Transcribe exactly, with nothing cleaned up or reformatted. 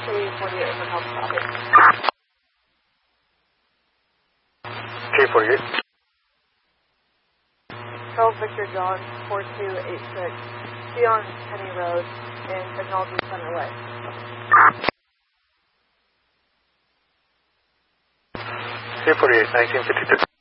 three forty-eight for help copy. three forty-eight. twelve Victor John, four two eight six. Be on Penny Road in Technology Center Way. three forty-eight, nineteen fifty-two.